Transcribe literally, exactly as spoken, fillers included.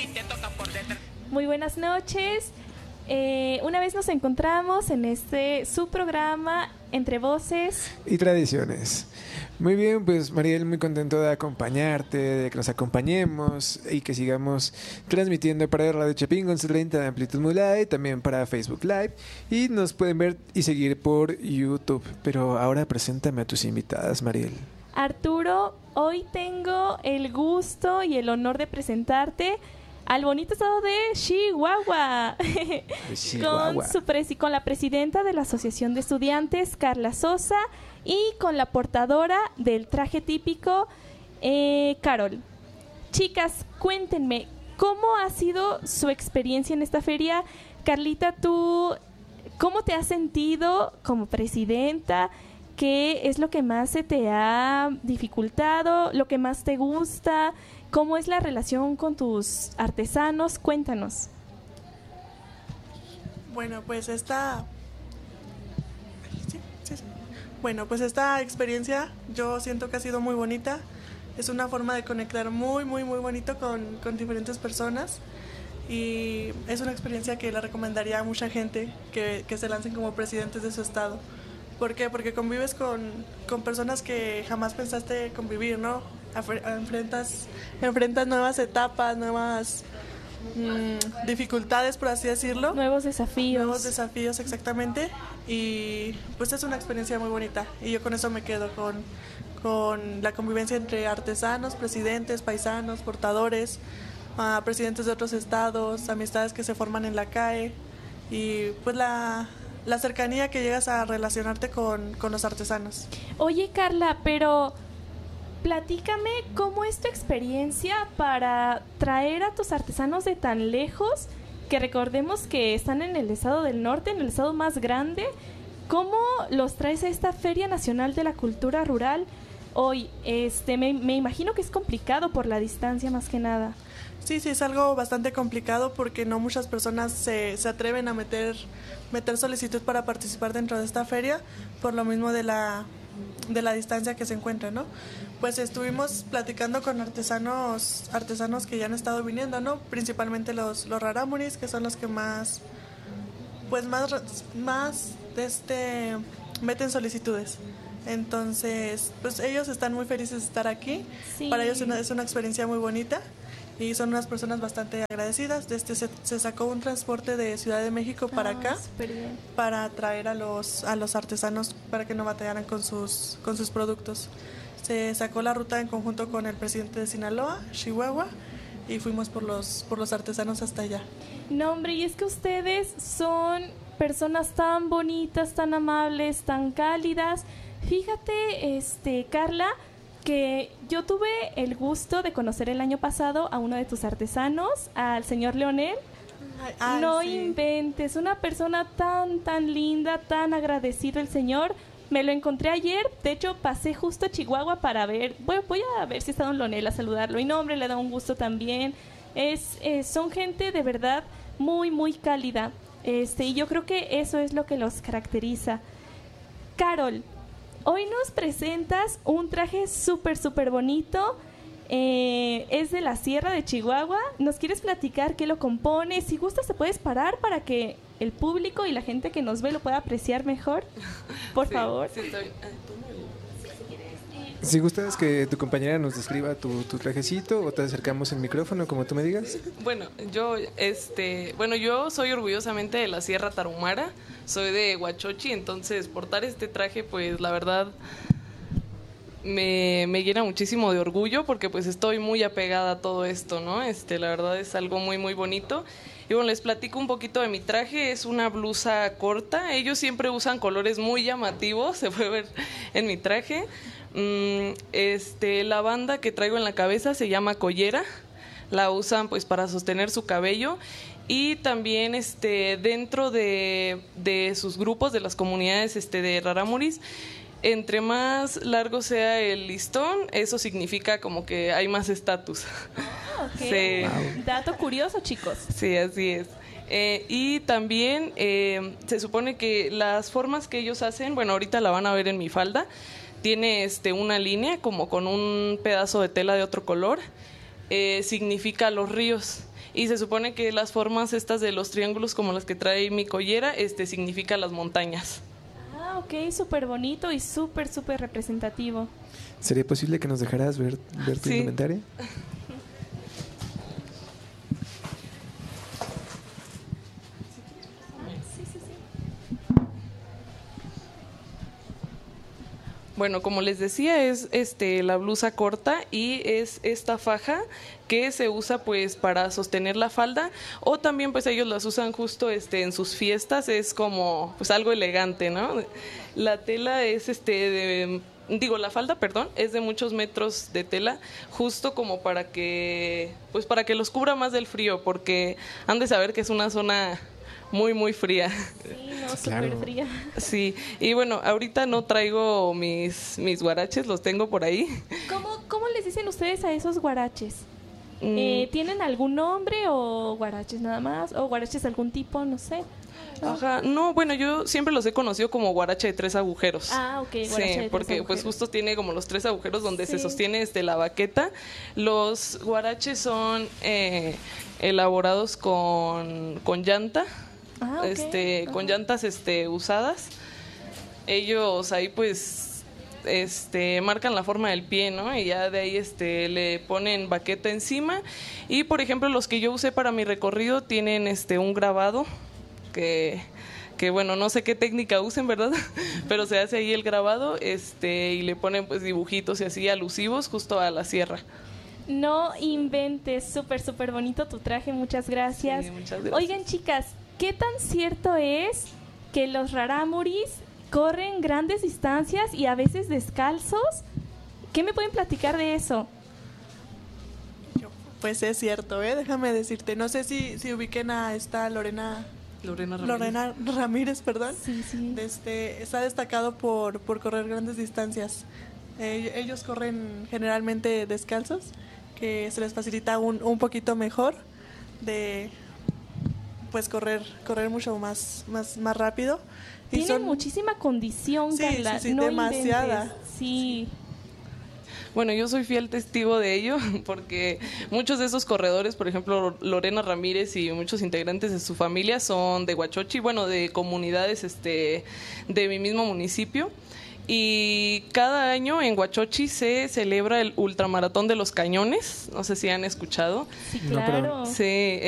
Muy buenas noches. Eh, una vez nos encontramos en este su programa Entre Voces y Tradiciones. Muy bien, pues Mariel, muy contento de acompañarte, de que nos acompañemos y que sigamos transmitiendo para Radio Chapín once treinta de amplitud modulada y también para Facebook Live. Y nos pueden ver y seguir por YouTube. Pero ahora preséntame a tus invitadas, Mariel. Arturo, hoy tengo el gusto y el honor de presentarte al bonito estado de Chihuahua, de Chihuahua. con, su presi- con la presidenta de la Asociación de Estudiantes, Carla Sosa, y con la portadora del traje típico, eh, Carol. Chicas, cuéntenme, ¿cómo ha sido su experiencia en esta feria? Carlita, tú, ¿cómo te has sentido como presidenta? ¿Qué es lo que más se te ha dificultado? ¿Lo que más te gusta? ¿Cómo es la relación con tus artesanos? Cuéntanos. Bueno, pues esta... Sí, sí, sí. Bueno, pues esta experiencia yo siento que ha sido muy bonita. Es una forma de conectar muy, muy, muy bonito con, con diferentes personas. Y es una experiencia que le recomendaría a mucha gente que, que se lancen como presidentes de su estado. ¿Por qué? Porque convives con, con personas que jamás pensaste convivir, ¿no? Enfrentas, enfrentas nuevas etapas, nuevas mmm, dificultades, por así decirlo. Nuevos desafíos. Nuevos desafíos, exactamente. Y pues es una experiencia muy bonita. Y yo con eso me quedo, con, con la convivencia entre artesanos, presidentes, paisanos, portadores, uh, presidentes de otros estados, amistades que se forman en la C A E. Y pues la... la cercanía que llegas a relacionarte con, con los artesanos. Oye, Carla, pero platícame cómo es tu experiencia para traer a tus artesanos de tan lejos, que recordemos que están en el estado del norte, en el estado más grande. ¿Cómo los traes a esta Feria Nacional de la Cultura Rural hoy? Este, me, me imagino que es complicado por la distancia más que nada. Sí, sí, es algo bastante complicado porque no muchas personas se, se atreven a meter, meter solicitud para participar dentro de esta feria, por lo mismo de la, de la distancia que se encuentra, ¿no? Pues estuvimos platicando con artesanos artesanos que ya han estado viniendo, ¿no? Principalmente los, los rarámuris, que son los que más, pues más, más este, meten solicitudes. Entonces, pues ellos están muy felices de estar aquí. Sí. Para ellos es una, es una experiencia muy bonita. Y son unas personas bastante agradecidas. Desde se, se sacó un transporte de Ciudad de México para ah, acá, bien. para traer a los a los artesanos para que no batallaran con sus con sus productos. Se sacó la ruta en conjunto con el presidente de Sinaloa, Chihuahua, y fuimos por los por los artesanos hasta allá. No, hombre, y es que ustedes son personas tan bonitas, tan amables, tan cálidas. Fíjate, este, Carla, que yo tuve el gusto de conocer el año pasado a uno de tus artesanos, al señor Leonel. Ay, ay, no sí. inventes, una persona tan, tan linda, tan agradecido el señor. Me lo encontré ayer, de hecho pasé justo a Chihuahua para ver, voy, voy a ver si está don Leonel a saludarlo. Y no, hombre, le da un gusto también. Es, eh, son gente de verdad muy, muy cálida. Este, y yo creo que eso es lo que los caracteriza. Carol, hoy nos presentas un traje súper, súper bonito. Eh, es de la Sierra de Chihuahua. ¿Nos quieres platicar qué lo compone? Si gustas, te puedes parar para que el público y la gente que nos ve lo pueda apreciar mejor. Por sí, favor. Sí, estoy... Si gustas que tu compañera nos describa tu, tu trajecito o te acercamos el micrófono, como tú me digas. Bueno, yo, este, bueno, yo soy orgullosamente de la Sierra Tarahumara, soy de Huachochi, entonces portar este traje, pues la verdad me, me llena muchísimo de orgullo porque pues estoy muy apegada a todo esto, ¿no? Este, la verdad es algo muy, muy bonito. Y bueno, les platico un poquito de mi traje. Es una blusa corta. Ellos siempre usan colores muy llamativos, se puede ver en mi traje. Este, la banda que traigo en la cabeza se llama collera. La usan pues para sostener su cabello. Y también este, dentro de, de sus grupos, de las comunidades este, de rarámuris, entre más largo sea el listón, eso significa como que hay más estatus. Ah, ok. Sí. Wow. Dato curioso, chicos. Sí, así es. Eh, y también eh, se supone que las formas que ellos hacen, bueno, ahorita la van a ver en mi falda, tiene este, una línea como con un pedazo de tela de otro color. eh, significa los ríos. Y se supone que las formas estas de los triángulos como las que trae mi collera, este, significa las montañas. Ah, ok, súper bonito y súper, súper representativo. ¿Sería posible que nos dejaras ver, ver tu Sí. indumentaria? Sí, sí, sí. Bueno, como les decía, es este la blusa corta y es esta faja que se usa pues para sostener la falda, o también pues ellos las usan justo este en sus fiestas, es como pues algo elegante, ¿no? La tela es este de digo, la falda, perdón, es de muchos metros de tela, justo como para que pues para que los cubra más del frío, porque han de saber que es una zona muy muy fría. Sí, no, Claro. súper fría. Sí, y bueno, ahorita no traigo mis, mis guaraches, los tengo por ahí. ¿Cómo, cómo les dicen ustedes a esos guaraches? Mm, Eh, ¿Tienen algún nombre o guaraches nada más? ¿O guaraches de algún tipo? No sé. Ajá, no, bueno, yo siempre los he conocido como guarache de tres agujeros. Ah, ok, guarache de Sí, tres porque pues agujeros. justo tiene como los tres agujeros donde se Sí. sostiene este, la baqueta. Los guaraches son eh, elaborados con, con llanta, Ah, ok. este, con Ajá. llantas este, usadas. Ellos ahí pues este marcan la forma del pie, ¿no? Y ya de ahí este le ponen baqueta encima. Y por ejemplo, los que yo usé para mi recorrido tienen este un grabado que que bueno, no sé qué técnica usen, ¿verdad? Pero se hace ahí el grabado, este, y le ponen pues dibujitos y así alusivos justo a la sierra. No inventes, súper, súper bonito tu traje, muchas gracias. Sí, muchas gracias. Oigan, chicas, ¿qué tan cierto es que los rarámuris corren grandes distancias y a veces descalzos? ¿Qué me pueden platicar de eso? Pues es cierto, ¿eh? Déjame decirte. No sé si, si ubiquen a esta Lorena, Lorena Ramírez. Lorena Ramírez, perdón. Sí, sí. Este, está destacado por, por correr grandes distancias. Eh, ellos corren generalmente descalzos, que se les facilita un, un poquito mejor de pues correr correr mucho más más más rápido. Y Tienen son- muchísima condición, Sí, Carla. sí, sí, no demasiada. inventes. Sí. Bueno, yo soy fiel testigo de ello, porque muchos de esos corredores, por ejemplo, Lorena Ramírez y muchos integrantes de su familia son de Huachochi, bueno, de comunidades este, de mi mismo municipio. Y cada año en Huachochi se celebra el Ultramaratón de los Cañones, no sé si han escuchado. Sí, No, pero- claro. Sí,